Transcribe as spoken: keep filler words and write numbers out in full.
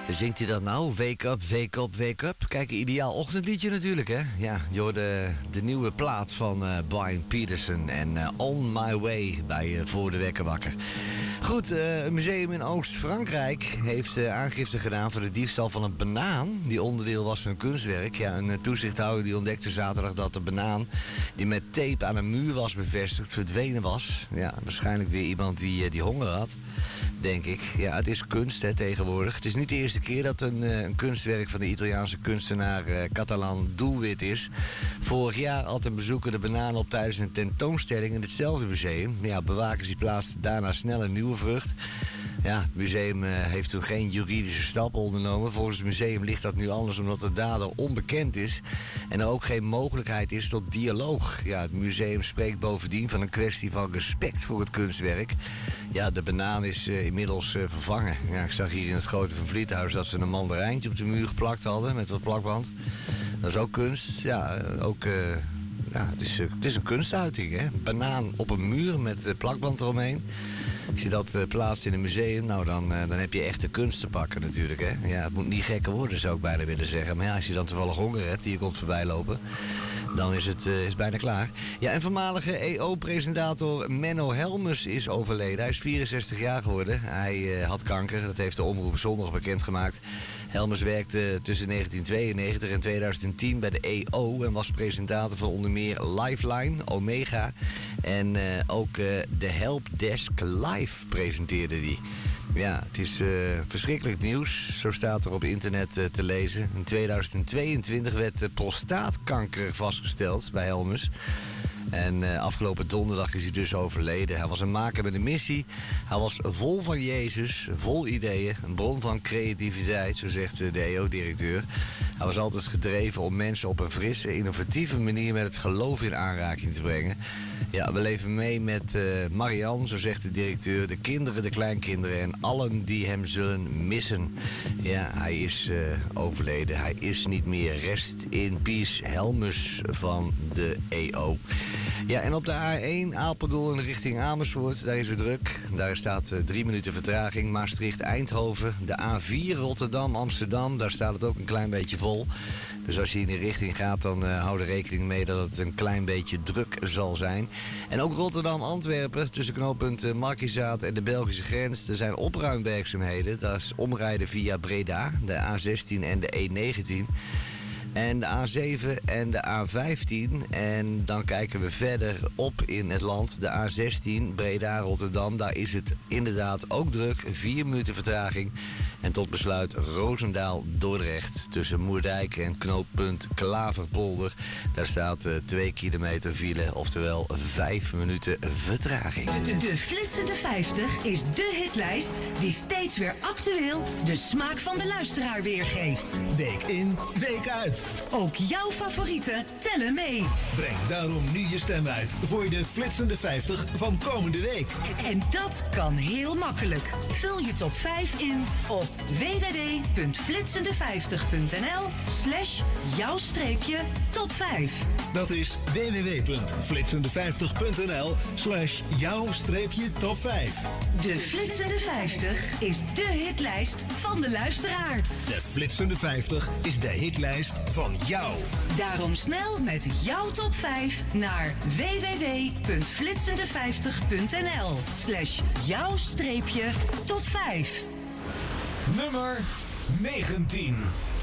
Zingt hij dat nou? Wake up, wake up, wake up. Kijk, een ideaal ochtendliedje natuurlijk, hè? Ja, je hoorde de nieuwe plaat van uh, Brian Peterson en uh, On My Way bij uh, Voor de Wekker Wakker. Goed, uh, een museum in Oost-Frankrijk heeft uh, aangifte gedaan voor de diefstal van een banaan die onderdeel was van een kunstwerk. Ja, een uh, toezichthouder die ontdekte zaterdag dat de banaan die met tape aan een muur was bevestigd verdwenen was. Ja, waarschijnlijk weer iemand die, uh, die honger had, denk ik. Ja, het is kunst, hè, tegenwoordig. Het is niet de eerste keer dat een, uh, een kunstwerk van de Italiaanse kunstenaar uh, Catalan doelwit is. Vorig jaar had een bezoeker de banaan op tijdens een tentoonstelling in hetzelfde museum. Ja, bewakers die plaatsten daarna snel een nieuwe vrucht. Ja, het museum uh, heeft toen geen juridische stappen ondernomen. Volgens het museum ligt dat nu anders omdat de dader onbekend is en er ook geen mogelijkheid is tot dialoog. Ja, het museum spreekt bovendien van een kwestie van respect voor het kunstwerk. Ja, de banaan is uh, inmiddels uh, vervangen. Ja, ik zag hier in het Grote van Vliethuis dat ze een mandarijntje op de muur geplakt hadden met wat plakband. Dat is ook kunst. Ja, uh, ook... Uh, Ja, het is, uh, het is een kunstuiting, hè? Banaan op een muur met uh, plakband eromheen. Als je dat uh, plaatst in een museum, nou dan, uh, dan heb je echte kunst te pakken natuurlijk, hè? Ja, het moet niet gekker worden, zou ik bijna willen zeggen. Maar ja, als je dan toevallig honger hebt die je komt voorbij lopen, dan is het uh, is bijna klaar. Ja, en voormalige E O-presentator Menno Helmers is overleden. Hij is vierenzestig jaar geworden. Hij uh, had kanker, dat heeft de Omroep zondag bekendgemaakt. Helmers werkte tussen negentien tweeënnegentig en tweeduizend tien bij de E O en was presentator van onder meer Lifeline, Omega en uh, ook uh, de Helpdesk Live presenteerde hij. Ja, het is uh, verschrikkelijk nieuws. Zo staat er op internet uh, te lezen. In tweeduizend tweeëntwintig werd uh, prostaatkanker vastgesteld bij Helmers. En uh, afgelopen donderdag is hij dus overleden. Hij was een maker met een missie. Hij was vol van Jezus, vol ideeën, een bron van creativiteit, zo zegt uh, de E O-directeur. Hij was altijd gedreven om mensen op een frisse, innovatieve manier met het geloof in aanraking te brengen. Ja, we leven mee met uh, Marianne, zo zegt de directeur, de kinderen, de kleinkinderen en allen die hem zullen missen. Ja, hij is uh, overleden. Hij is niet meer. Rest in peace, Helmers van de E O. Ja, en op de A één Apeldoorn richting Amersfoort, daar is het druk. Daar staat uh, drie minuten vertraging. Maastricht-Eindhoven, de A vier Rotterdam-Amsterdam, daar staat het ook een klein beetje vol. Dus als je in die richting gaat, dan uh, hou er rekening mee dat het een klein beetje druk zal zijn. En ook Rotterdam-Antwerpen, tussen knooppunt uh, Markizaat en de Belgische grens. Er zijn opruimwerkzaamheden. Dat is omrijden via Breda, de A zestien en de E negentien. En de A zeven en de A vijftien. En dan kijken we verder op in het land. De A zestien, Breda-Rotterdam. Daar is het inderdaad ook druk. Vier minuten vertraging. En tot besluit Roosendaal-Dordrecht. Tussen Moerdijk en knooppunt Klaverpolder. Daar staat uh, twee kilometer file. Oftewel vijf minuten vertraging. De, de Flitsende vijftig is de hitlijst die steeds weer actueel de smaak van de luisteraar weergeeft. Week in, week uit. Ook jouw favorieten tellen mee. Breng daarom nu je stem uit voor de Flitsende vijftig van komende week. En dat kan heel makkelijk. Vul je top vijf in op w w w punt flitsende vijftig punt n l slash jouw streepje top vijf. Dat is w w w punt flitsende vijftig punt n l slash jouw streepje top vijf. De Flitsende vijftig is de hitlijst van de luisteraar. De Flitsende vijftig is de hitlijst van jou. Daarom snel met jouw top vijf naar w w w punt flitsende vijftig punt n l slash jouw streepje top vijf. Nummer negentien.